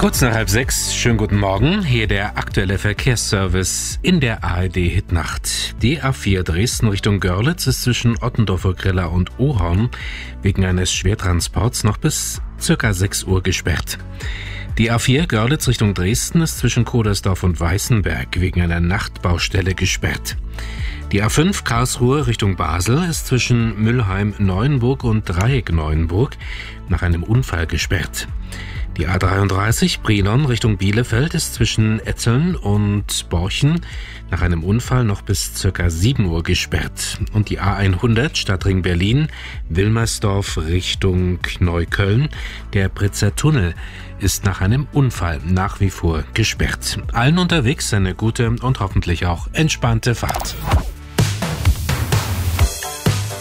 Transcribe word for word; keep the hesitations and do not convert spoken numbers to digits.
Kurz nach halb sechs, schönen guten Morgen, hier der aktuelle Verkehrsservice in der A R D-Hitnacht. Die A vier Dresden Richtung Görlitz ist zwischen Ottendorfer Griller und Ohorn wegen eines Schwertransports noch bis circa sechs Uhr gesperrt. Die A vier Görlitz Richtung Dresden ist zwischen Kodersdorf und Weißenberg wegen einer Nachtbaustelle gesperrt. Die A fünf Karlsruhe Richtung Basel ist zwischen Müllheim-Neuenburg und Dreieck-Neuenburg nach einem Unfall gesperrt. Die A dreiunddreißig Brilon Richtung Bielefeld ist zwischen Etzeln und Borchen nach einem Unfall noch bis circa sieben Uhr gesperrt. Und die A hundert Stadtring Berlin, Wilmersdorf Richtung Neukölln, der Britzer Tunnel, ist nach einem Unfall nach wie vor gesperrt. Allen unterwegs eine gute und hoffentlich auch entspannte Fahrt.